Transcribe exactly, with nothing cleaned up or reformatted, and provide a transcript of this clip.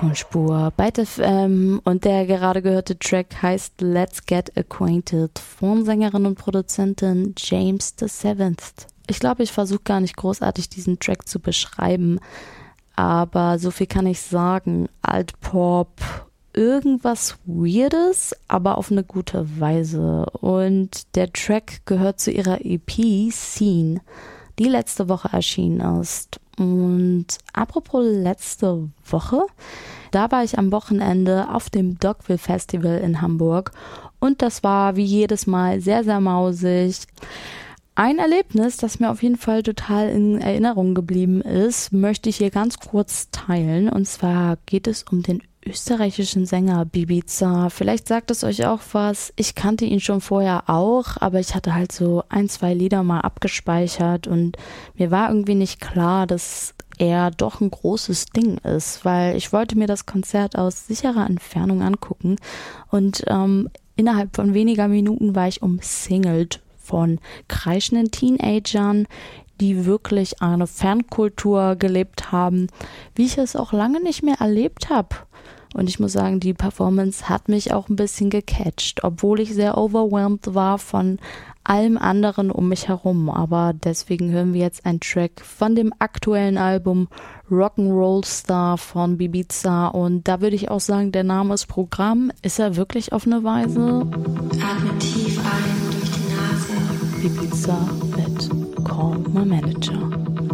Tonspur bei T F M und der gerade gehörte Track heißt Let's Get Acquainted von Sängerin und Produzentin James the Seventh. Ich glaube, ich versuche gar nicht großartig diesen Track zu beschreiben, aber so viel kann ich sagen. Altpop, irgendwas Weirdes, aber auf eine gute Weise. Und der Track gehört zu ihrer E P Scene, die letzte Woche erschienen ist. Und apropos letzte Woche, da war ich am Wochenende auf dem Dogville Festival in Hamburg und das war wie jedes Mal sehr, sehr mausig. Ein Erlebnis, das mir auf jeden Fall total in Erinnerung geblieben ist, möchte ich hier ganz kurz teilen. Und zwar geht es um den österreichischen Sänger Bibiza. Vielleicht sagt es euch auch was. Ich kannte ihn schon vorher auch, aber ich hatte halt so ein, zwei Lieder mal abgespeichert und mir war irgendwie nicht klar, dass er doch ein großes Ding ist, weil ich wollte mir das Konzert aus sicherer Entfernung angucken und ähm, innerhalb von weniger Minuten war ich umsingelt von kreischenden Teenagern, die wirklich eine Fankultur gelebt haben, wie ich es auch lange nicht mehr erlebt habe. Und ich muss sagen, die Performance hat mich auch ein bisschen gecatcht, obwohl ich sehr overwhelmed war von allem anderen um mich herum. Aber deswegen hören wir jetzt einen Track von dem aktuellen Album Rock'n'Roll Star von Bibiza. Und da würde ich auch sagen, der Name ist Programm. Ist er wirklich auf eine Weise? Atme tief ein durch die Nase. Bibiza mit Call My Manager.